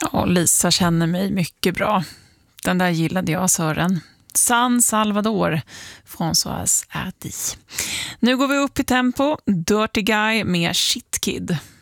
Ja, Lisa känner mig mycket bra. Den där gillade jag, Sören. San Salvador, Françoise Hardy. Nu går vi upp i tempo. Dirty Guy med Shit Kid.